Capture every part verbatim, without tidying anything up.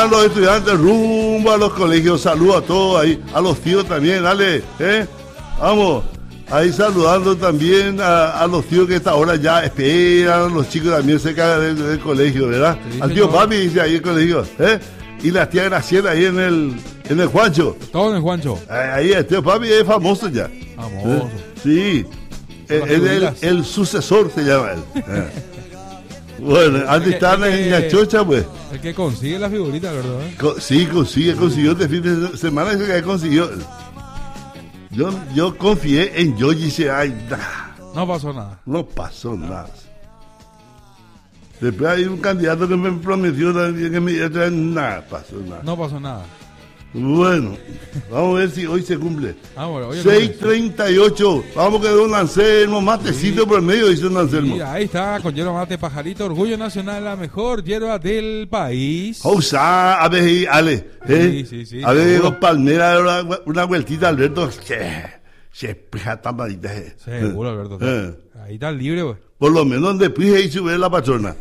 van los estudiantes rumbo a los colegios. Saludos a todos ahí, a los tíos también, dale, ¿eh? Vamos, ahí saludando también a, a los tíos que a esta hora ya esperan, los chicos también cerca del, del colegio, ¿verdad? Sí, al tío papi dice ahí el colegio, ¿eh? Y la tía Graciela ahí en el, en el Juancho. Todo en el Juancho. Ahí el tío papi es famoso ya. Famoso. ¿Eh? Sí, el, el, el, el sucesor se llama él. ¿Eh? Bueno, antes estaban en la chocha, pues. El que consigue la figurita, ¿verdad? Co- sí, consigue, consiguió este fin de semana, dice que consiguió. Yo, yo confié en Yoyi y dije, ay, nah, No pasó nada. no pasó nada. Después hay un candidato que me prometió también que me iba a traer, nada, pasó nada. No pasó nada. Bueno, vamos a ver si hoy se cumple. Ah, bueno, oye, seis treinta y ocho, vamos que don Anselmo, matecito Sí. por el medio, dice don Anselmo. Y ahí está, con hierba mate pajarito, orgullo nacional, la mejor hierba del país. Josá, a ver, y Ale, ¿eh? Sí, sí, sí, a ver, seguro. los Palmera, una, una vueltita, Alberto, che, se pija tapadita. eh. Seguro, Alberto. Eh. Ahí está libre, güey. Por lo menos después ahí sube la patrona.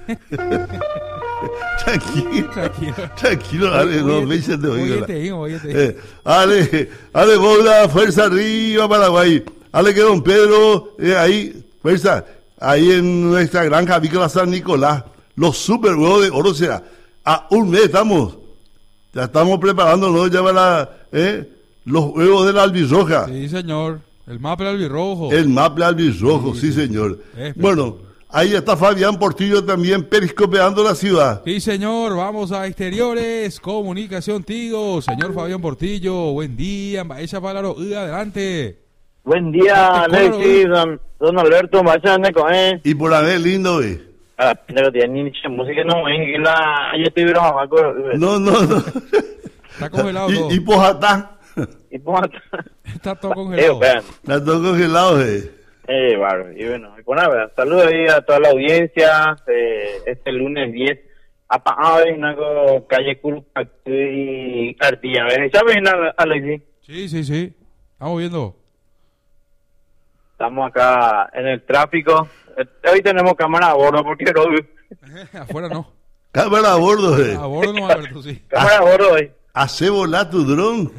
Tranquilo, Tranquilo. tranquilo, Ale, no me eches de oído. Oye, te digo, oye, te digo. Eh, Ale, Ale, bola, fuerza arriba, Paraguay. Ale, que don Pedro, eh, ahí, fuerza, ahí en nuestra granja avícola San Nicolás, los super huevos de oro, o sea, a un mes estamos, ya estamos preparándonos ya para eh, los huevos de la albirroja. Sí, señor. El mapa del albirrojo. El maple albirrojo, sí, sí, señor. Es Bueno, ahí está Fabián Portillo también periscopeando la ciudad. Sí, señor, vamos a exteriores, comunicación Tigo, señor Fabián Portillo, buen día, ella para adelante. Buen día, Te cobro, Alexis, don, don Alberto, vaya a comer. Y por haber lindo, eh. Ah, pero tiene ni música, no, ven, que la, yo estoy viendo mamá, No, no, no. Está congelado todo. Y, y Pojatá, y pues, Está todo eh, congelado. vean, está todo congelado, eh. eh, bárbaro, y bueno, y bueno, nada, saludos ahí a toda la audiencia, eh, este lunes diez, apagado en algo, calle Culpa y Artilla, ¿ven? ¿Sabes, Alexis? Sí, sí, sí. Estamos viendo. Estamos acá en el tráfico, Eh, hoy tenemos cámara a bordo, porque no, Afuera no. Cámara a bordo, eh. A bordo no, Alberto, sí. cámara a bordo hoy. Hace volar tu dron.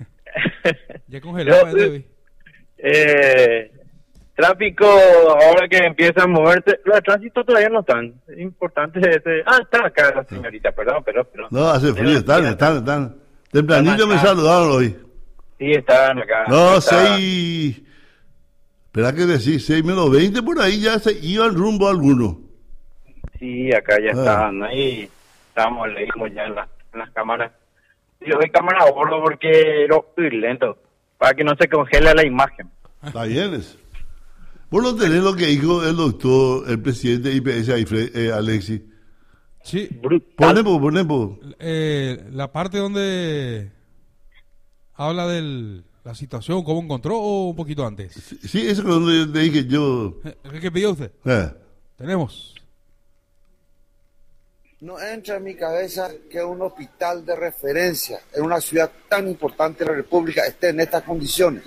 Ya congelado Yo, este hoy. Eh, tráfico, ahora que empieza a moverse, los de tránsito todavía no están. Es importante ese. Ah, está acá la señorita, perdón, perdón, perdón. No, hace frío, están, están, están. Tempranito me Están acá. saludaron hoy. Sí, están acá. No, Está- seis. Espera que decís, seis menos veinte por ahí ya se iban rumbo a alguno. Sí, acá ya Ah. están. Ahí estamos, leímos ya en, las- en las cámaras. Yo doy cámara a bordo porque lo uy, lento, para que no se congele la imagen. Está bien eso. Vos no tenés lo que dijo el doctor, el presidente de I P S ahí, Fre- eh, Alexis. Sí. Brutal. Pone, po, pone, po. Eh, la parte donde habla de la situación, cómo encontró, o un poquito antes. Sí, eso es cuando yo te dije yo. Eh, ¿Qué pidió usted? eh, Tenemos. No entra en mi cabeza que un hospital de referencia en una ciudad tan importante de la República esté en estas condiciones.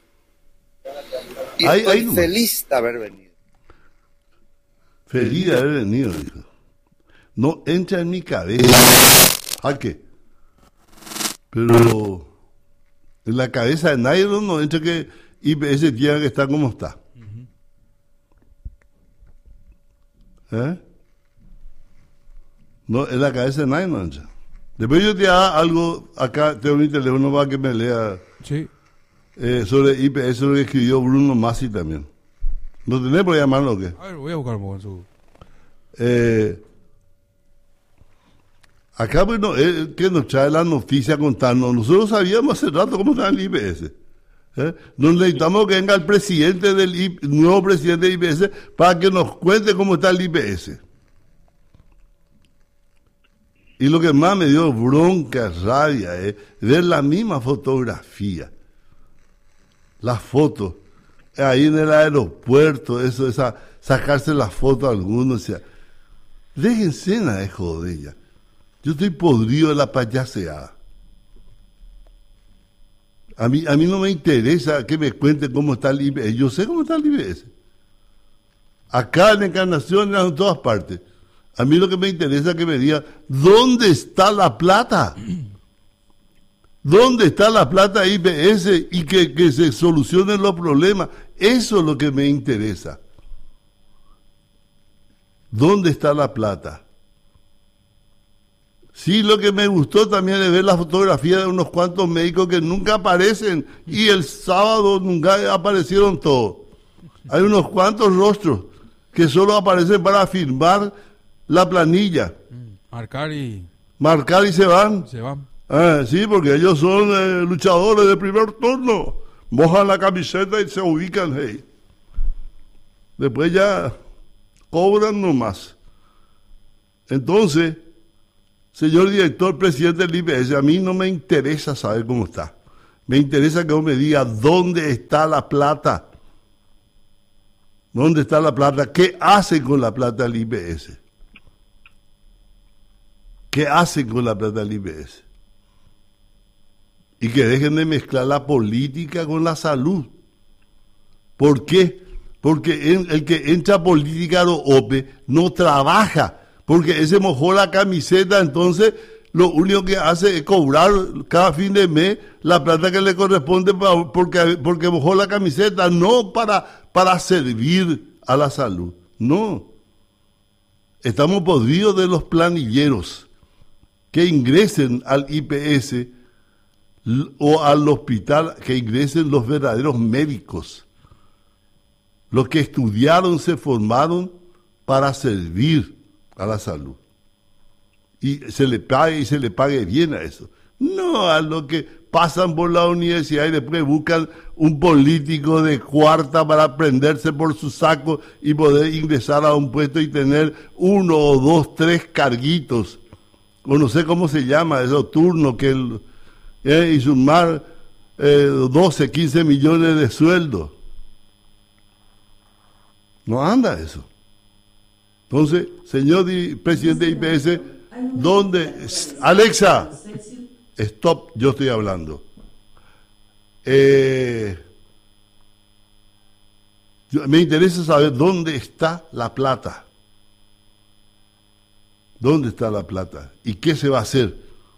Y Ahí- estoy ahí nomás. feliz de haber venido. Feliz de haber venido, dijo. No entra en mi cabeza. ¿A qué? Pero en la cabeza de nadie no, no entra que I P S tiene que estar como está. ¿Eh? No, en la cabeza de nadie no entra. Después yo te haga algo, acá tengo mi teléfono para que me lea Sí. eh, sobre I P S, lo que escribió Bruno Masi también. ¿No tenés por llamarlo o qué? A ver, voy a buscar un poco en su... Eh, acá, bueno, él que nos trae la noticia a contarnos. Nosotros sabíamos hace rato cómo está el I P S. ¿Eh? Nos necesitamos que venga el presidente del I P, nuevo presidente del I P S para que nos cuente cómo está el I P S. Y lo que más me dio bronca, rabia, es ver la misma fotografía. Las fotos. Ahí en el aeropuerto, eso, esa, sacarse la foto a algunos, o sea, déjense en de joder ya. Yo estoy podrido de la payaseada. A mí, a mí no me interesa que me cuenten cómo está el I P S. Yo sé cómo está el I P S. Acá en Encarnación, en todas partes. A mí lo que me interesa es que me diga, ¿dónde está la plata? ¿Dónde está la plata I P S y que, que se solucionen los problemas? Eso es lo que me interesa. ¿Dónde está la plata? Sí, lo que me gustó también es ver la fotografía de unos cuantos médicos que nunca aparecen y el sábado nunca aparecieron todos. Hay unos cuantos rostros que solo aparecen para firmar la planilla. Marcar y... Marcar y se van. Se van. Ah, sí, porque ellos son eh, luchadores de primer turno. Mojan la camiseta y se ubican ahí. Después ya cobran nomás. Entonces, señor director, presidente del I P S, a mí no me interesa saber cómo está. Me interesa que vos me diga dónde está la plata. ¿Dónde está la plata? ¿Qué hacen con la plata del I P S? ¿Qué hacen con la plata del I P S? Y que dejen de mezclar la política con la salud. ¿Por qué? Porque en, el que entra a política a lo O P E no trabaja, porque ese mojó la camiseta, entonces lo único que hace es cobrar cada fin de mes la plata que le corresponde para, porque, porque mojó la camiseta, no para, para servir a la salud. No. Estamos podridos de los planilleros que ingresen al I P S o al hospital, que ingresen los verdaderos médicos, los que estudiaron, se formaron para servir a la salud. Y se le pague y se le pague bien a eso. No a los que pasan por la universidad y después buscan un político de cuarta para prenderse por su saco y poder ingresar a un puesto y tener uno o dos, tres carguitos, o no sé cómo se llama, esos turnos que el, eh, y sumar eh, doce, quince millones de sueldos. No anda eso. Entonces, señor di, presidente de I P S, ¿dónde? Alexa, stop, yo estoy hablando. Eh, yo, me interesa saber dónde está la plata. ¿Dónde está la plata? ¿Y qué se va a hacer?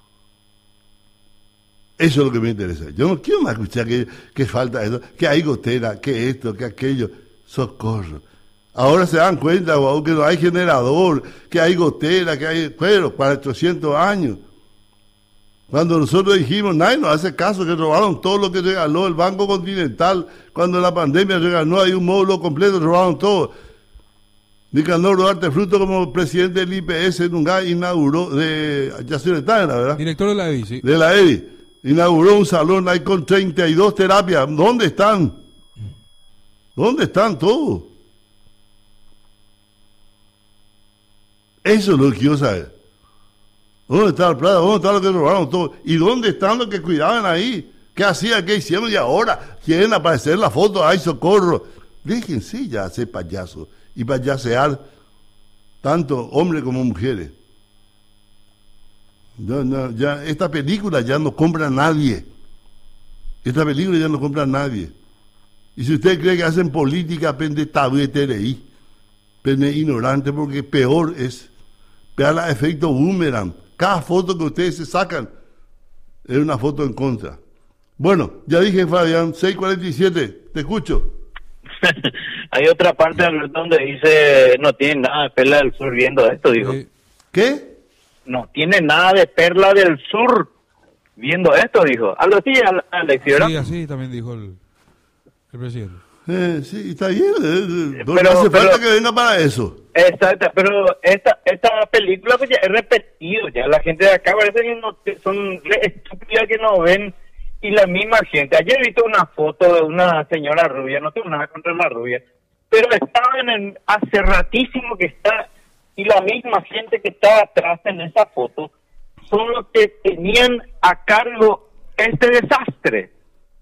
Eso es lo que me interesa. Yo no quiero más escuchar que, que falta eso, que hay gotera, que esto, que aquello. Socorro. Ahora se dan cuenta, wow, que no hay generador, que hay gotera, que hay cuero, cuatrocientos años. Cuando nosotros dijimos, nadie nos hace caso, que robaron todo lo que regaló el Banco Continental. Cuando la pandemia regaló ahí un módulo completo, robaron todo. Nicanor Duarte Fruto, como presidente del I P S, nunca inauguró, de Yacyretá, ¿verdad? Director de la E D I, sí. De la E D I. Inauguró un salón ahí con treinta y dos terapias. ¿Dónde están? ¿Dónde están todos? Eso es lo que quiero saber. ¿Dónde está la plata? ¿Dónde está lo que robaron todo? ¿Y dónde están los que cuidaban ahí? ¿Qué hacían? ¿Qué hicieron? Y ahora quieren aparecer en la foto. ¡Ay, socorro! Déjense ya hacer payasos y payasear tanto hombres como mujeres. No, no, ya, esta película ya no compra nadie. Esta película ya no compra nadie. Y si usted cree que hacen política, pende tabú tereí, pende ignorante, porque peor es, peor el efecto boomerang. Cada foto que ustedes se sacan es una foto en contra. Bueno, ya dije, Fabián, seis cuarenta y siete, te escucho. Hay otra parte donde dice, no tiene nada de Perla del Sur viendo esto, dijo. Eh, ¿Qué? No tiene nada de Perla del Sur viendo esto, dijo. Algo así, Alex, ¿verdad? sí, así también dijo el, el presidente. Eh, sí, está bien. Eh, no Pero- hace falta pero- que venga para eso. Exacto, pero esta esta película pues ya es repetido, ya la gente de acá parece que no, son re estúpidas que no ven, y la misma gente. Ayer he visto una foto de una señora rubia, no tengo nada contra la rubia, pero estaba en el, hace ratísimo que está, y la misma gente que está atrás en esa foto son los que tenían a cargo este desastre.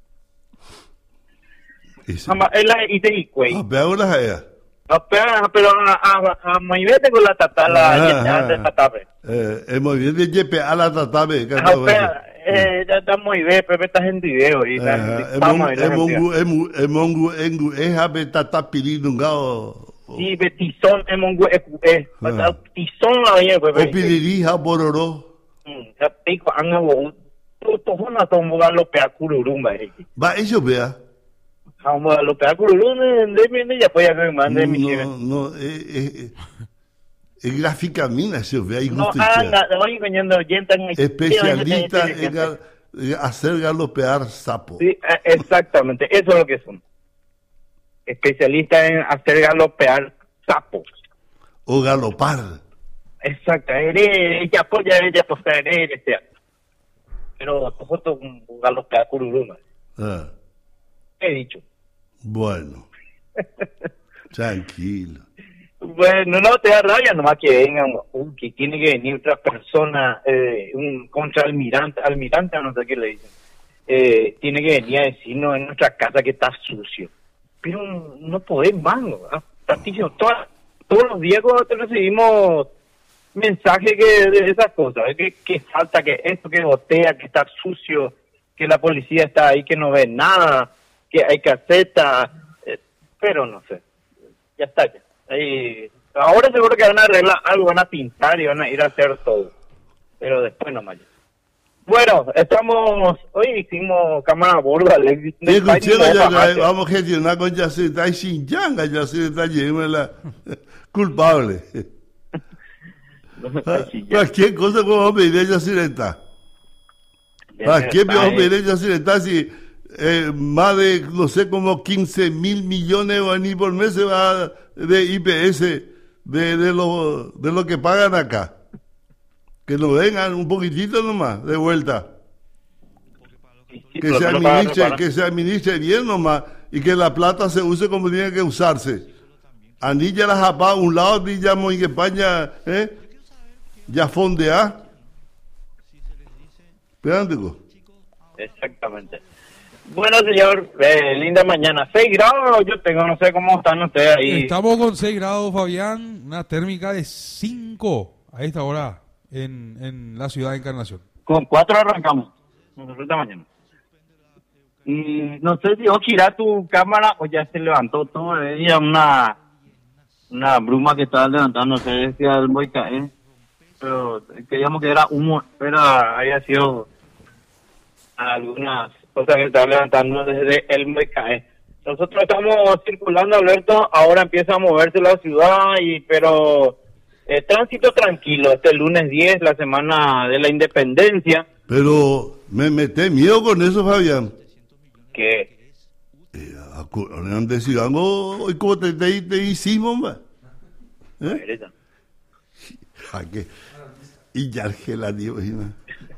Y sí. Ama- es la I T I, güey. Ah, pero ahora es ella. Ah, pero pero a, a, a Maivete con la tata, la Ajá, gente ajá. de Tatape. Eh, es muy bien de Yepe a la tatabe. que Ah, acabo de pero, decir. eh, ya está muy bien, Pepe está en video y Ajá, está- es vamos a mongu- ver es la mongu- es mu- es mongu- engu- es haber tatapiri nungao Sí, betizón, en un hue, eh, Ah. tizón la oye, pues. O piririja, bororó. Ya pico, han hago, tú, tú, una tomboga lo pea cururumba, eh. Va, ellos vea. Vamos a lo pea cururumba, de mi, ya pues ya me mandé mi chica. No, no, eh, eh, eh, gráficamente ellos vea. Y No, gusto ah, y sea. no, voy engañando oyentes. Especialista en ga- en hacer galopear sapo. Sí, eh, exactamente, eso es lo que son. Especialistas en hacer galopear sapos. O galopar. Exacto, eres, ella apoya, ella apoya, eres, sea. Pero nosotros un galopear cururuma. Ah, He dicho. bueno. Tranquilo. Bueno, no te da rabia, nomás que vengan, uh, que tiene que venir otra persona, eh, un contraalmirante, almirante, no sé qué le dicen, eh, tiene que venir a decirnos en nuestra casa que está sucio. Pero no podemos más, ¿no? Ah, Patricio, todas- todos los días cuando te recibimos mensajes que, de esas cosas, ¿eh? que, que falta, que esto, que botea, que está sucio, que la policía está ahí, que no ve nada, que hay caseta, eh, pero no sé, ya está ya. Ahí, ahora seguro que van a arreglar algo, van a pintar y van a ir a hacer todo. Pero después no más. Bueno, estamos, hoy hicimos cámara a bordo, Alexis. Sí, escuché, No hay ni ya, modo, ya, vamos a gestionar con Yaceta y Xinjiang, Yaceta lleva la culpable. Ay, sí, ya. Cualquier cosa como vamos a pedir a Yaceta. ¿Para qué me vamos a pedir a Yaceta si eh, más de, no sé, como quince mil millones de guaraní por mes se va de I P S de, de, lo, de lo que pagan acá? Que nos vengan un poquitito nomás, de vuelta. Sí, sí, Que pero se no para- administre, para- que se administre bien nomás y que la plata se use como tiene que usarse. Anilla la japa, un lado, ni ya en España, ¿eh? Ya fondea. Espérate, Exactamente. Bueno, señor, eh, linda mañana. seis grados yo tengo, no sé cómo están ustedes ahí. Estamos con seis grados, Fabián, una térmica de cinco a esta hora en, en la ciudad de Encarnación. Con cuatro arrancamos. Nosotros esta mañana. Y no sé si vos girás tu cámara o ya se levantó todo. Había una, una bruma que estaba levantando, no sé si el voy a caer. Pero creíamos que era humo, pero había sido algunas cosas que estaba levantando desde el Moicae. Nosotros estamos circulando, Alberto, ahora empieza a moverse la ciudad, y pero eh, tránsito tranquilo, este lunes diez, la semana de la independencia, pero me mete miedo con eso, Fabián. que Eh, acu- han decidido algo, hoy como te, te, te hicimos, ma. ¿Eh? ¿A qué? Y ya Argela, digo, imagina.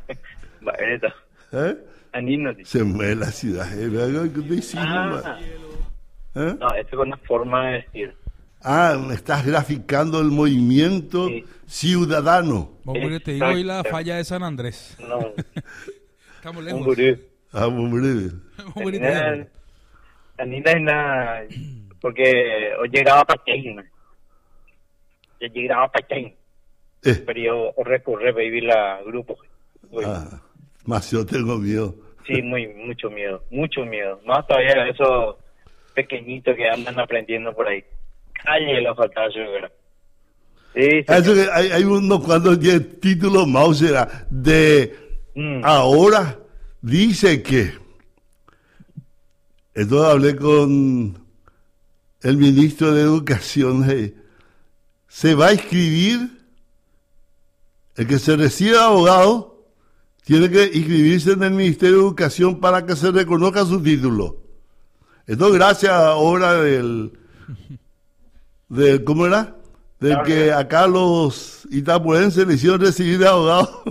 ¿Eh? Se mueve la ciudad, ¿eh? Vea ¿qué te hicimos, Ah, ma? ¿Eh? no, eso es una forma de decir. Ah, me estás graficando el movimiento Sí. ciudadano. Vamos, te digo hoy la Exacto. falla de San Andrés. No, Estamos un lejos. gurú. Ah, hombre. Vamos, Anina, Anina es una, porque hoy llegaba a Pacheco, yo llegaba a Pacheco, Eh, pero yo recurrí a vivir la grupo. Uy, ah, más yo tengo miedo. sí, muy, mucho miedo, mucho miedo. Más todavía esos pequeñitos que andan aprendiendo por ahí. Calle los faltaba yo, ¿verdad? Sí, sí. Ah, eso que hay, hay unos cuantos ya títulos Mauser de Mm. ahora dice que. Entonces hablé con el ministro de Educación. eh, se va a inscribir, el que se reciba abogado, tiene que inscribirse en el Ministerio de Educación para que se reconozca su título. Entonces, gracias a obra del, del ¿cómo era? Del Claro. que acá los itapuenses le hicieron recibir de abogado.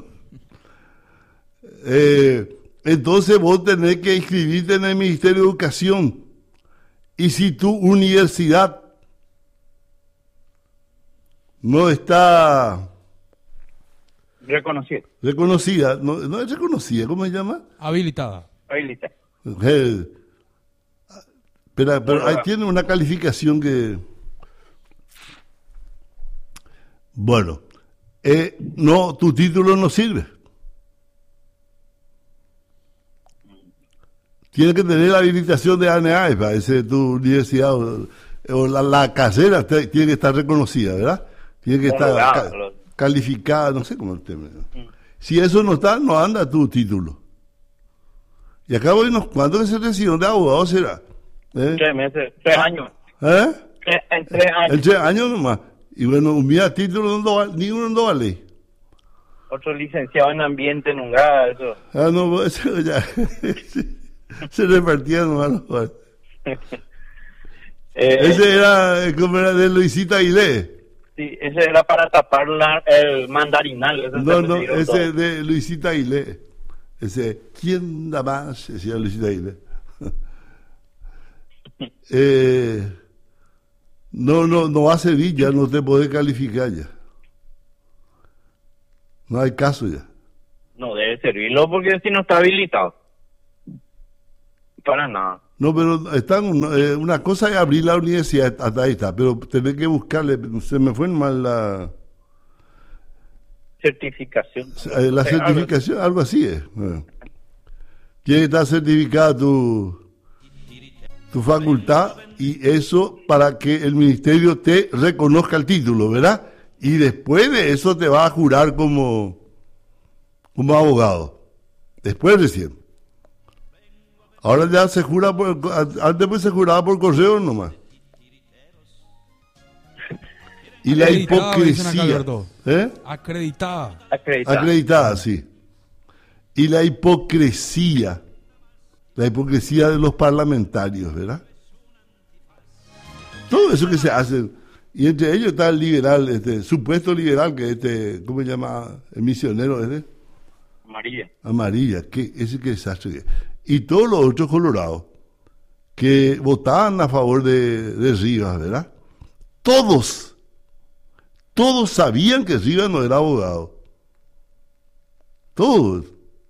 eh, entonces vos tenés que inscribirte en el Ministerio de Educación. Y si tu universidad no está Reconocido. reconocida, no, no es reconocida, ¿cómo se llama? Habilitada. Habilita. Eh, pero pero ahí Bueno, tiene una calificación que... Bueno, eh, no, tu título no sirve. Tiene que tener la habilitación de A N A E, parece tu universidad, o la, la carrera te- tiene que estar reconocida, ¿verdad? Tiene que estar Homologado, ca- lo- calificada, no sé cómo el término. Si eso no está, no anda tu título. Y acá voy unos cuantos que se reciben de abogado será. ¿Eh? Tres meses, tres años. ¿Eh? Tres- en tres años. En tres años nomás. Y bueno, un día título no vale, ni uno no vale. Otro licenciado en ambiente, nunca, eso. Ah, no, eso ya. Se repartía nomás. los- Eh, Ese era, eh, como era de Luisita Aguilé. Sí, ese era para tapar la, el mandarinal. Ese No, se no, retiró ese todo. de Luisita Aguilé. Ese, ¿quién da más? Decía Luisita Aguilé. eh, no, no, no va a servir ya, no te podés calificar ya. No hay caso ya. No debe servirlo porque si no está habilitado. Para nada. No, pero están, eh, una cosa es abrir la universidad, hasta ahí está, pero tenés que buscarle, se me fue mal la, Certificación. eh, la Eh, certificación, algo así es. eh. Tiene que estar certificada tu, tu facultad y eso para que el ministerio te reconozca el título, ¿verdad? Y después de eso te va a jurar como, como abogado. Después recién. Ahora ya se jura por, antes pues se juraba por correo nomás. Y la Acreditada, dicen acá, hipocresía. Alberto. ¿Eh? Acreditada. Acreditada. Acreditada, sí. Y la hipocresía. La hipocresía de los parlamentarios, ¿verdad? Todo eso que se hace. Y entre ellos está el liberal, este supuesto liberal, que este, ¿cómo se llama? El misionero este. Amarilla. Amarilla, que ese que desastre que es. Y todos los otros colorados que votaban a favor de, de Rivas, ¿verdad? Todos, todos sabían que Rivas no era abogado. Todos.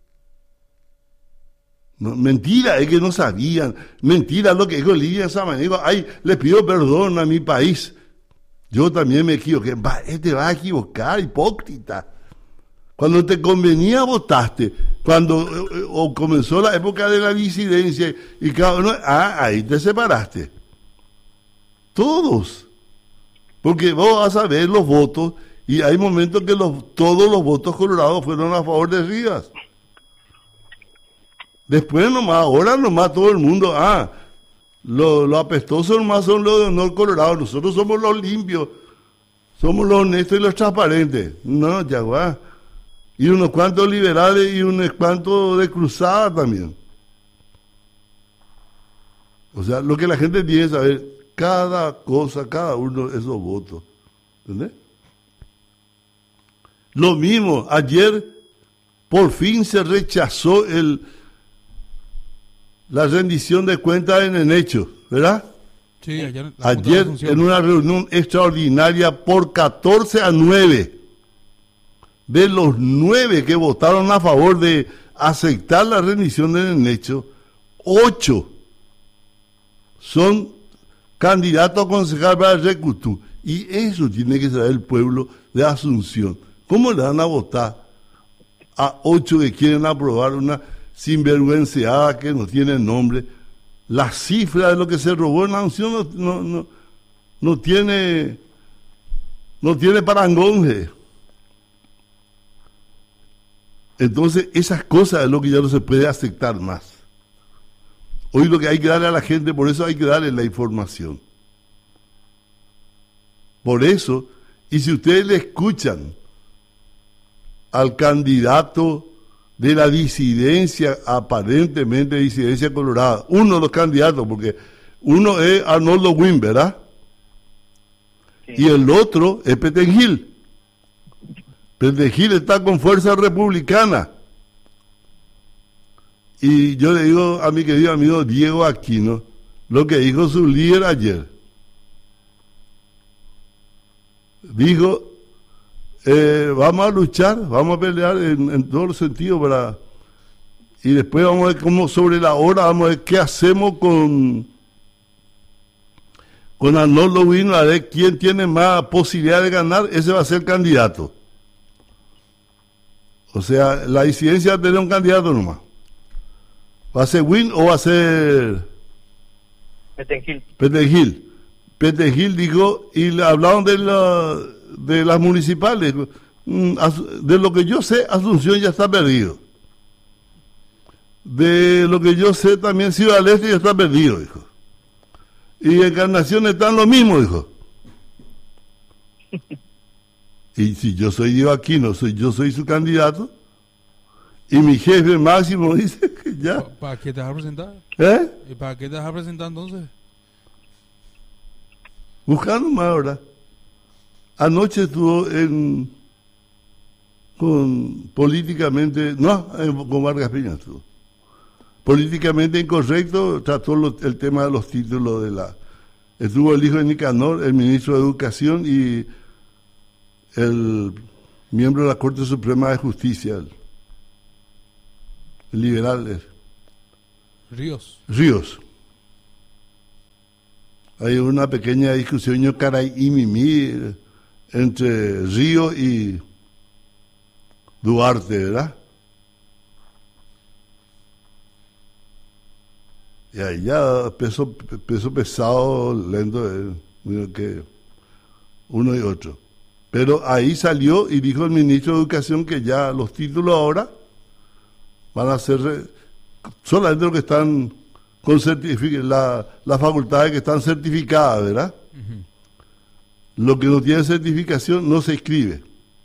No, mentira, es que no sabían. Mentira lo que dijo Lidia Samaniego. Ay, le pido perdón a mi país. Yo también me equivoqué. Va, este va a equivocar, hipócrita. Cuando te convenía votaste, cuando eh, o comenzó la época de la disidencia y cada uno, ah, ahí te separaste. Todos. Porque vos vas a ver los votos y hay momentos que los, todos los votos colorados fueron a favor de Rivas. Después nomás, ahora nomás todo el mundo, ah, los lo apestosos nomás son los de honor colorado, nosotros somos los limpios, somos los honestos y los transparentes. No, Yaguá. Y unos cuantos liberales y unos cuantos de cruzada también. O sea, lo que la gente tiene que saber, cada cosa, cada uno de esos votos. ¿Entendés? Lo mismo, ayer por fin se rechazó el la rendición de cuentas en el hecho, ¿verdad? Sí, ayer, la Junta de Ayer Asunción. en una reunión extraordinaria por catorce a nueve. De los nueve que votaron a favor de aceptar la rendición del hecho, ocho son candidatos a concejal para el Recutú. Y eso tiene que saber el pueblo de Asunción. ¿Cómo le van a votar a ocho que quieren aprobar una sinvergüenceada que no tiene nombre? La cifra de lo que se robó en la Asunción no, no, no, no tiene, no tiene parangón. je. Entonces, esas cosas es lo que ya no se puede aceptar más. Hoy lo que hay que darle a la gente, por eso hay que darle la información. Por eso, y si ustedes le escuchan al candidato de la disidencia, aparentemente disidencia colorada, uno de los candidatos, porque uno es Arnoldo Wynn, ¿verdad? Sí. Y el otro es Petengil. Petengil está con fuerza republicana. Y yo le digo a mi querido amigo Diego Aquino lo que dijo su líder ayer. Dijo, eh, vamos a luchar, vamos a pelear en, en todos los sentidos para... Y después vamos a ver cómo sobre la hora, vamos a ver qué hacemos con, con Arnoldo Wynn, a ver quién tiene más posibilidad de ganar, ese va a ser el candidato. O sea, la disidencia va a tener un candidato nomás. ¿Va a ser Wynn o va a ser Petengil. Petengil? Petengil dijo, y le hablaron de, la, de las municipales. De lo que yo sé, Asunción ya está perdido. De lo que yo sé, también Ciudad del Este ya está perdido, dijo. Y Encarnación están lo mismo, dijo. Y si yo soy Ivaquino, soy, yo soy su candidato, y mi jefe máximo dice que ya. ¿Para qué te vas a presentar? ¿Eh? ¿Y para qué te vas a presentar entonces? Buscando más ahora. Anoche estuvo en con políticamente, no, con Vargas Peña estuvo. Políticamente incorrecto, trató lo, el tema de los títulos de la... Estuvo el hijo de Nicanor, el ministro de Educación y el miembro de la Corte Suprema de Justicia, el, el liberal. El, Ríos. Ríos. Hay una pequeña discusión, yo caray y mimi, entre Ríos y Duarte, ¿verdad? Y ahí ya peso, peso pesado, lento, eh, que uno y otro. Pero ahí salió y dijo el ministro de Educación que ya los títulos ahora van a ser re, solamente los que están con certific- la, las facultades que están certificadas, ¿verdad? Uh-huh. Lo que no tiene certificación no se inscribe.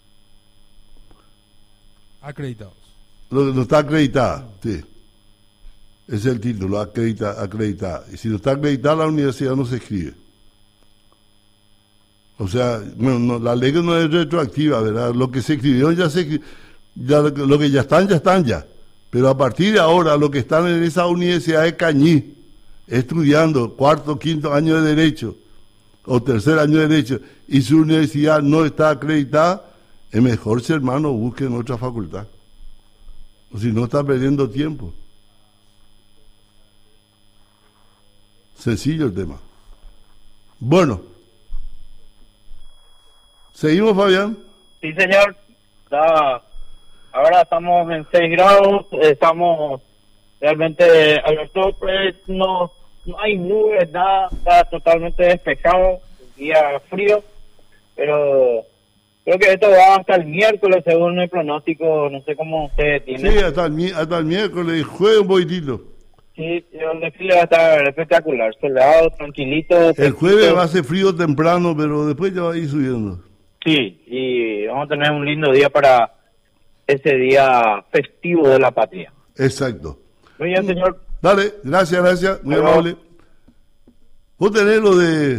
Acreditados. Lo que no está acreditado, sí. Ese es el título, acredita, acreditada. Y si no está acreditada, la universidad no se escribe. O sea, bueno, no, la ley no es retroactiva, ¿verdad? Lo que se escribió ya se ya lo que ya están, ya están ya. Pero a partir de ahora, lo que están en esa universidad de Cañí, estudiando cuarto, quinto año de Derecho, o tercer año de Derecho, y su universidad no está acreditada, es mejor, si hermano, busquen otra facultad. O si no, está perdiendo tiempo. Sencillo el tema. Bueno. ¿Seguimos, Fabián? Sí, señor. Da, ahora estamos en seis grados. Estamos realmente, Alberto, pues no, no hay nubes, nada. Está totalmente despejado. Día frío. Pero creo que esto va hasta el miércoles, según el pronóstico. No sé cómo ustedes tienen. Sí, hasta el, hasta el miércoles. Juegue un poquitito. Sí, el desfile va a estar espectacular, soleado, tranquilito. El jueves va a ser frío temprano, pero después ya va a ir subiendo. Sí, y vamos a tener un lindo día para ese día festivo de la patria. Exacto. Muy bien, señor. Dale, gracias, gracias, muy Hello. amable. Vos tenés lo de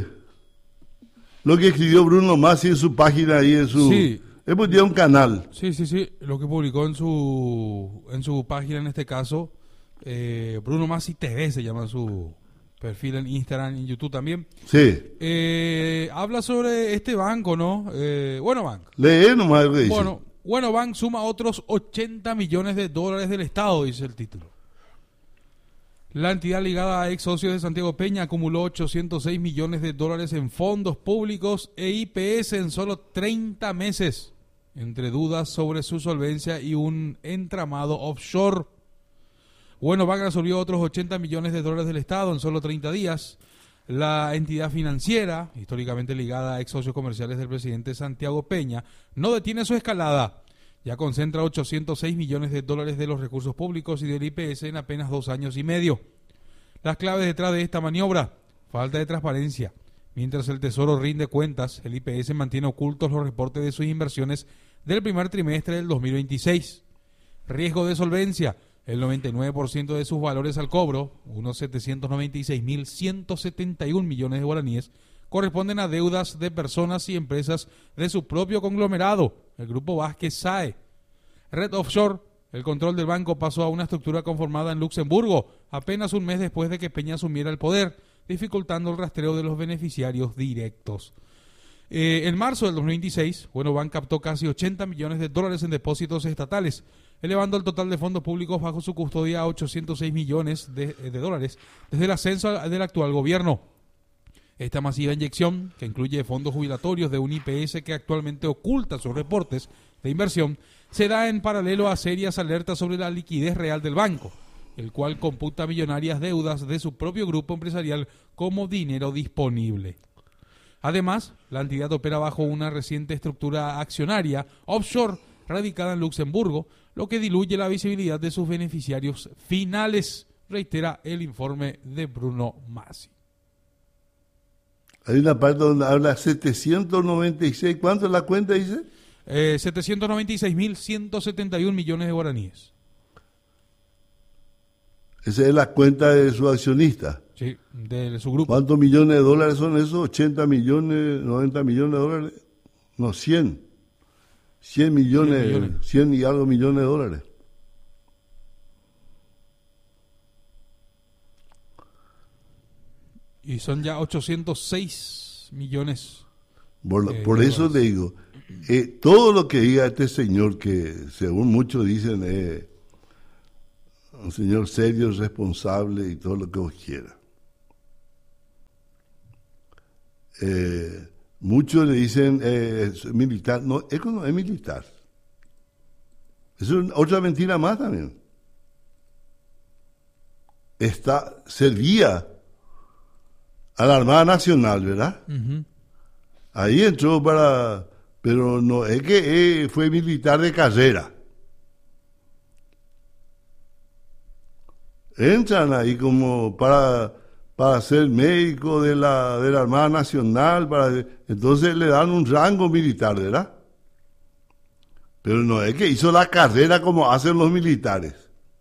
lo que escribió Bruno Masi en su página ahí en su... Sí. Hemos tenido un canal. Sí, sí, sí. Lo que publicó en su en su página, en este caso, eh, Bruno Masi T V se llama su perfil en Instagram y en YouTube también. Sí. Eh, habla sobre este banco, ¿no? Eh, bueno, Bank. Lee nomás lo que dice. Bueno, Bueno Bank suma otros ochenta millones de dólares del Estado, dice el título. La entidad ligada a ex socios de Santiago Peña acumuló ochocientos seis millones de dólares en fondos públicos e I P S en solo treinta meses, entre dudas sobre su solvencia y un entramado offshore. Bueno Bank absorbió otros ochenta millones de dólares del Estado en solo treinta días. La entidad financiera, históricamente ligada a ex socios comerciales del presidente Santiago Peña, no detiene su escalada. Ya concentra ochocientos seis millones de dólares de los recursos públicos y del I P S en apenas dos años y medio. Las claves detrás de esta maniobra: falta de transparencia. Mientras el Tesoro rinde cuentas, el I P S mantiene ocultos los reportes de sus inversiones del primer trimestre del dos mil veintiséis. Riesgo de solvencia: el noventa y nueve por ciento de sus valores al cobro, unos setecientos noventa y seis mil ciento setenta y un millones de guaraníes, corresponden a deudas de personas y empresas de su propio conglomerado, el Grupo Vázquez S A E. Red Offshore: el control del banco pasó a una estructura conformada en Luxemburgo apenas un mes después de que Peña asumiera el poder, dificultando el rastreo de los beneficiarios directos. Eh, en marzo del dos mil veintiséis, Bueno Bank captó casi ochenta millones de dólares en depósitos estatales, elevando el total de fondos públicos bajo su custodia a ochocientos seis millones de, de dólares desde el ascenso del actual gobierno. Esta masiva inyección, que incluye fondos jubilatorios de un I P S que actualmente oculta sus reportes de inversión, se da en paralelo a serias alertas sobre la liquidez real del banco, el cual computa millonarias deudas de su propio grupo empresarial como dinero disponible. Además, la entidad opera bajo una reciente estructura accionaria offshore radicada en Luxemburgo, lo que diluye la visibilidad de sus beneficiarios finales, reitera el informe de Bruno Masi. Hay una parte donde habla setecientos noventa y seis, ¿cuánto es la cuenta, dice? Eh, setecientos noventa y seis mil ciento setenta y uno millones de guaraníes. Esa es la cuenta de su accionista. Sí, de su grupo. ¿Cuántos millones de dólares son esos? ¿ochenta millones, noventa millones de dólares? No, cien. cien millones, cien millones. cien y algo millones de dólares. Y son ya ochocientos seis millones. Por, eh, por eso dólares. le digo, eh, todo lo que diga este señor, que según muchos dicen es eh, un señor serio, responsable y todo lo que vos quieras. Eh, muchos le dicen eh, es militar, no, es, no, es militar. Eso es otra mentira más también. Está, servía a la Armada Nacional, ¿verdad? Uh-huh. Ahí entró para, pero no es que eh, fue militar de carrera. Entran ahí como para, para ser médico de la, de la Armada Nacional, para, entonces le dan un rango militar, ¿verdad? Pero no es que hizo la carrera como hacen los militares.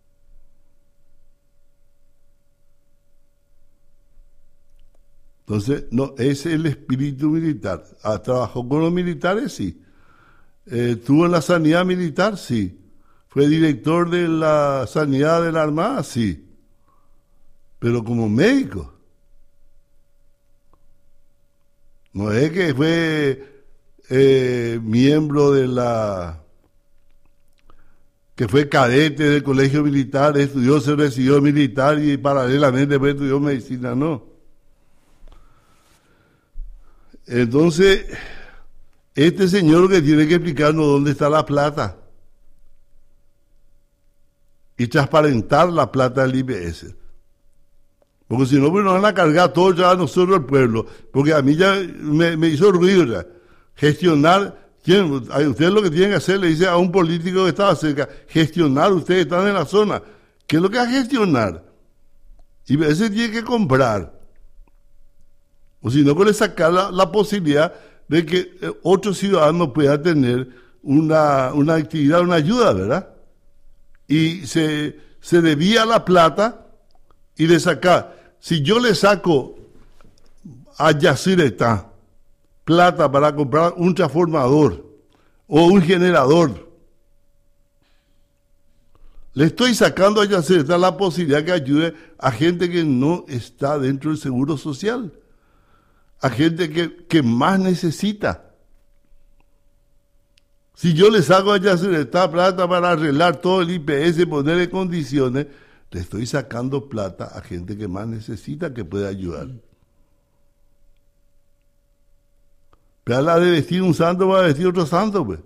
Entonces, no, ese es el espíritu militar. Ah, trabajó con los militares, sí. Eh, estuvo en la sanidad militar, sí. Fue director de la sanidad de la Armada, sí. Pero como médico. No es que fue eh, miembro de la... que fue cadete del colegio militar, estudió, se recibió militar y paralelamente después estudió medicina, no. Entonces, este señor que tiene que explicarnos dónde está la plata y transparentar la plata del I P S. Porque si no, pues nos van a cargar todo ya a nosotros el pueblo. Porque a mí ya me, me hizo ruido ya. Gestionar, ¿quién? Ustedes lo que tienen que hacer, le dice a un político que estaba cerca, gestionar, ustedes están en la zona. ¿Qué es lo que va a gestionar? I P S tiene que comprar. O si no, puede sacar la, la posibilidad de que eh, otro ciudadano pueda tener una, una actividad, una ayuda, ¿verdad? Y se, se debía la plata y le saca. Si yo le saco a Yacyretá plata para comprar un transformador o un generador, le estoy sacando a Yacyretá la posibilidad que ayude a gente que no está dentro del seguro social. A gente que, que más necesita. Si yo le saco a Yacyretá plata para arreglar todo el I P S y ponerle condiciones, le estoy sacando plata a gente que más necesita, que puede ayudar. Pero a la de vestir un santo va a vestir otro santo, pues.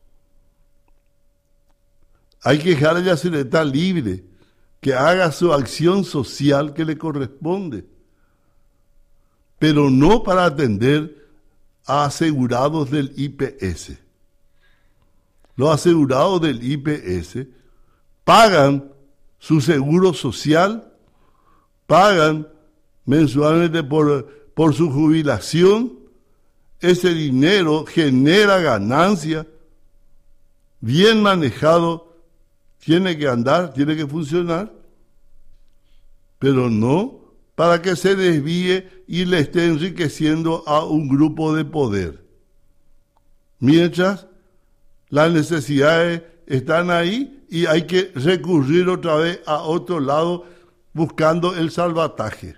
Hay que dejar a Yacyretá libre, que haga su acción social que le corresponde. Pero no para atender a asegurados del I P S. Los asegurados del I P S pagan su seguro social, pagan mensualmente por, por su jubilación, ese dinero genera ganancia, bien manejado, tiene que andar, tiene que funcionar, pero no para que se desvíe y le esté enriqueciendo a un grupo de poder. Mientras las necesidades están ahí y hay que recurrir otra vez a otro lado buscando el salvataje.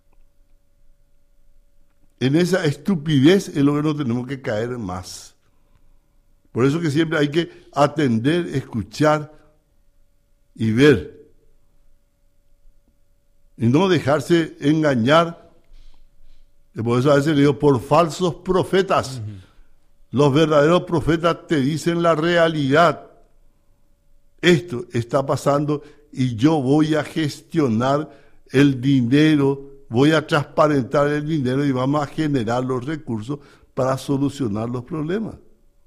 En esa estupidez es lo que no tenemos que caer más. Por eso que siempre hay que atender, escuchar y ver. Y no dejarse engañar. Y por eso a veces le digo, por falsos profetas. Uh-huh. Los verdaderos profetas te dicen la realidad. Esto está pasando y yo voy a gestionar el dinero, voy a transparentar el dinero y vamos a generar los recursos para solucionar los problemas.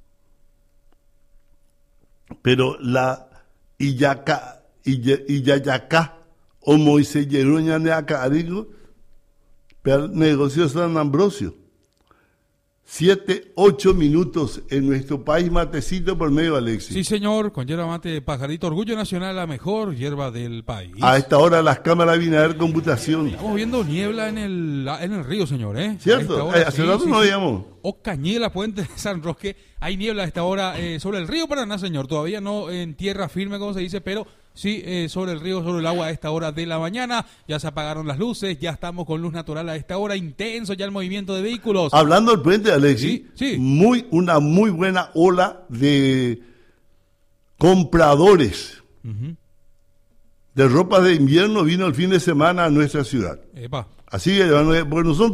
Pero la Iyaka, Iyayaka, o Moisés Yeruña Neaca Arigo, per negocio San Ambrosio. Siete, ocho minutos en nuestro país, matecito por medio, Alexis. Sí, señor, con yerba mate de pajarito, Orgullo Nacional, la mejor hierba del país. A esta hora las cámaras vienen a ver computación. Estamos viendo niebla en el, en el río, señor, ¿eh? ¿Cierto? Hora, Hace sí, rato sí, no sí. veíamos. O Cañela, Puente de San Roque. Hay niebla a esta hora eh, sobre el río Paraná, señor. Todavía no en tierra firme, como se dice, pero sí eh, sobre el río, sobre el agua a esta hora de la mañana. Ya se apagaron las luces, ya estamos con luz natural a esta hora. Intenso ya el movimiento de vehículos. Hablando del puente, Alexis, Sí, sí. Muy, una muy buena ola de compradores Uh-huh. de ropa de invierno vino el fin de semana a nuestra ciudad. Epa. Así que, bueno, nosotros